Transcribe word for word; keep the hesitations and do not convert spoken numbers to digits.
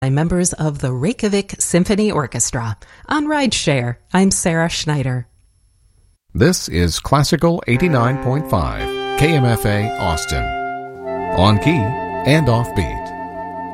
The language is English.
by members of the Reykjavik Symphony Orchestra. On Rideshare, I'm Sarah Schneider. This is Classical eighty-nine point five, K M F A Austin. On key and offbeat.